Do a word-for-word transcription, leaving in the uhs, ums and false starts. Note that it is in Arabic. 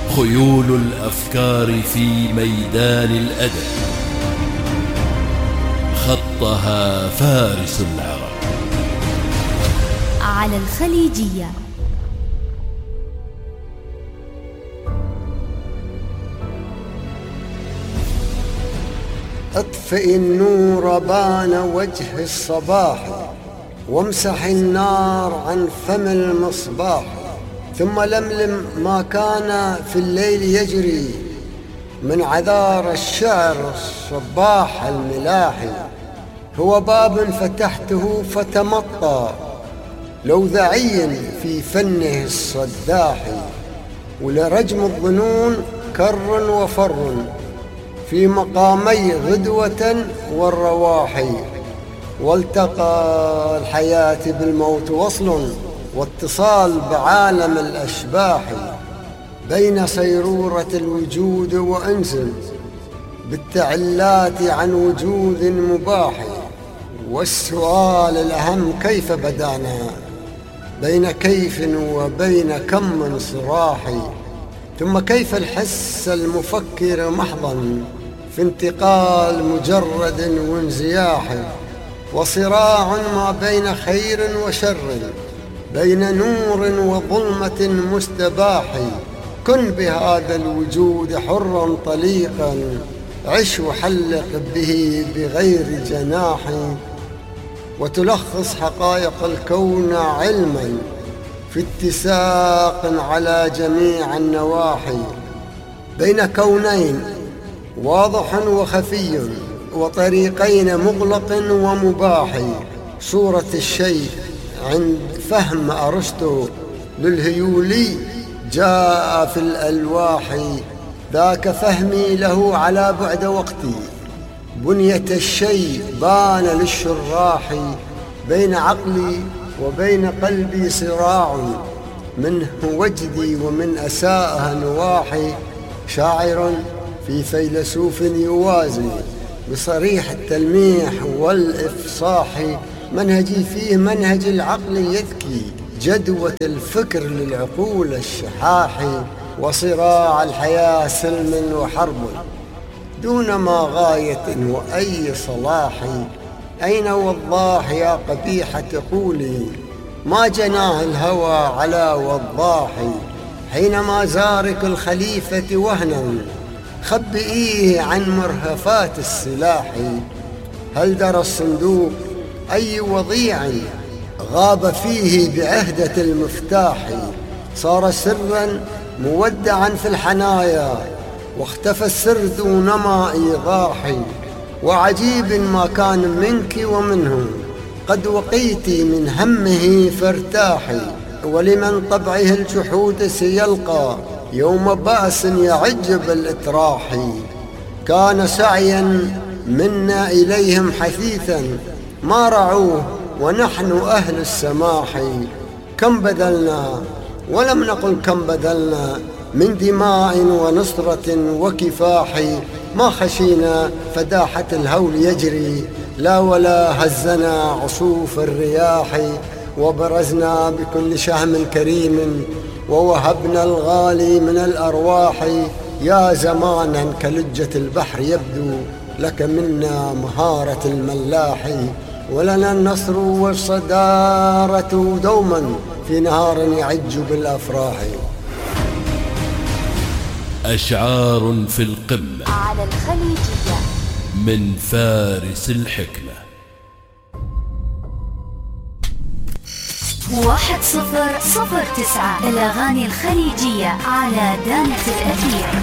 خيول الأفكار في ميدان الأدب، خطها فارس العرب. على الخليجية. اطفئ النور بان وجه الصباح، وامسح النار عن فم المصباح، ثم لملم ما كان في الليل يجري من عذار الشعر الصباح الملاحي. هو باب فتحته فتمطى لوذعي في فنه الصداح، ولرجم الظنون كر وفر في مقامي غدوة والرواحي. والتقى الحياة بالموت وصل، واتصال بعالم الأشباح، بين صيرورة الوجود وأنس بالتعلات عن وجود مباح. والسؤال الأهم كيف بدانا بين كيف وبين كم من صراح، ثم كيف الحس المفكر محضا في انتقال مجرد وانزياح، وصراع ما بين خير وشر، بين نور وظلمة مستباح. كن بهذا الوجود حرا طليقا، عش وحلق به بغير جناح، وتلخص حقائق الكون علما في اتساق على جميع النواحي، بين كونين واضح وخفي، وطريقين مغلق ومباح. صورة الشيء عند فهم أرسطو للهيولي جاء في الألواح، ذاك فهمي له على بعد وقتي. بنية الشيء بان للشراح، بين عقلي وبين قلبي صراع، منه وجدي ومن أساءها نواحي. شاعر في فيلسوف يوازي بصريح التلميح والإفصاح، منهجي فيه منهج العقل يذكي، جدوة الفكر للعقول الشحاح. وصراع الحياة سلم وحرب دون ما غاية وأي صلاح. أين وضاح يا قبيحة قولي، ما جناه الهوى على وضاح. حينما زارك الخليفة وهنا خبئيه عن مرهفات السلاح. هل درى الصندوق أي وضيع غاب فيه بعهدة المفتاح. صار سرا مودعا في الحنايا، واختفى السر دون ما إيضاح. وعجيب ما كان منك ومنه، قد وقيت من همه فارتاحي. ولمن طبعه الجحود سيلقى يوم بأس يعج بالإتراح. كان سعيا منا إليهم حثيثا، ما رعوه ونحن أهل السماح. كم بذلنا ولم نقل كم بذلنا من دماء ونصرة وكفاح. ما خشينا فداحة الهول يجري، لا ولا هزنا عصوف الرياح. وبرزنا بكل شهم كريم، ووهبنا الغالي من الأرواح. يا زمانا كلجة البحر يبدو لك منا مهارة الملاح، ولنا النصر والصدارة دوما في نهار يعج بالأفراح. أشعار في القمة على الخليجية من فارس الحكمة. واحد صفر صفر تسعة الأغاني الخليجية على دانة الأثير.